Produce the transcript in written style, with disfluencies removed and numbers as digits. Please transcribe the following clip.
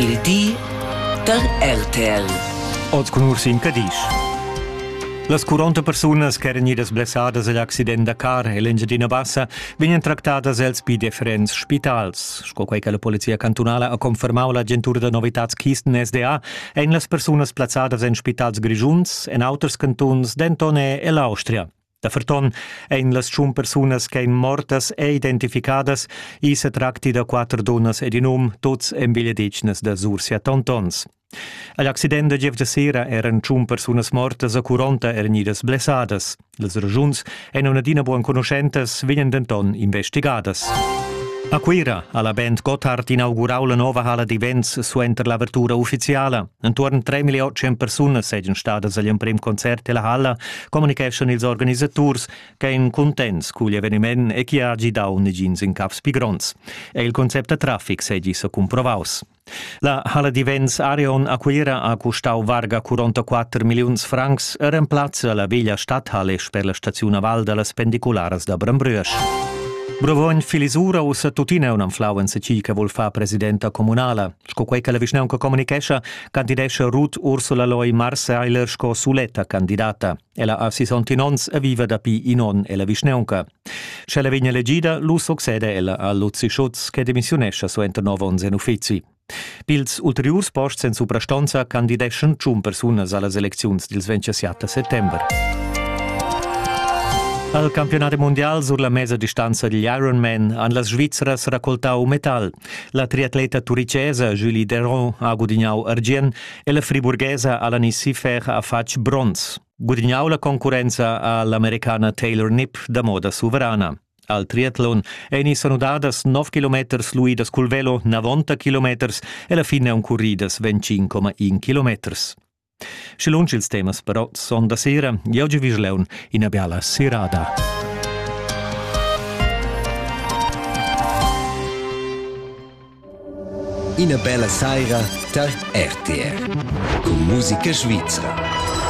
Il di der RTL. Oz con Ursin Cadiz. Las 40 personas che erano blessadas all'accidente da car e l'Engiadina Bassa vengono trattadas els pi differents spitals. Sco quei che la polizia cantonale ha confermato l'agentura de novitats Kisten SDA e in las personas plazadas in spitals grigiuns en auters cantons d'Entone e l'Austria. Da ferton ein las chun personas che in mortas e identificadas i se tracti da 4 donas ed in tots en bigliadicnes da Sursia Tontons. All'accident de gevda sera eran chun personas mortas e 40 ernidas blessadas. Las ragiuns en una dina buon conoscentes vegnan denton investigadas. A Quira, alla band Gotthard inaugurau la nova hala di events suenter l'apertura ufficiala. Intorno 3.800 personas segin stadas agli prim concert e la hala, comunication ils organisaturs che in contents cu l'eveniment e chi agi dau negins in caps pigrons. E il concept a traffic segi sa comprovaus. La hala di events Arion a Quira ha costau varga 44 milions francs e reemplaza la veglia stadthalle per la stazione Val de las Pendicularas da Brambrüsch. Brovogn filisura o sa tutina un influenza che vol fa presidenta comunala. Sco quei che la Vischnaunca comunicescha candidescha Ruth Ursula Loi Marseiler sco suletta candidata. Ella ha 69 e viva da pi inon e la Vischnaunca. Se la vigna legida, lu succede ella a Luzi Schutz che dimissionescha su enter novons en uffizi. Pils ulteriurs posts en suprastonza candideschen chun personas alla eleczions dil 27 settember. Al campionato mondiale sulla mesa distanza degli Ironman hanno le Svizzeras raccoltato metal. La triatleta turicesa Julie Deron ha guadagnato argent e la friburghesa Alanis Siffer ha fatto bronzo. Guadagnau la concorrenza all'americana Taylor Knipp da moda sovrana. Al triathlon sono dadas 9 km fluidas col velo, 90 km e la fine un corridas 25,1 km. Schelunci ils temas però son da sera, io oggi vi sleun in abbiala serada. In a bella saira der RTR con musica svizzera.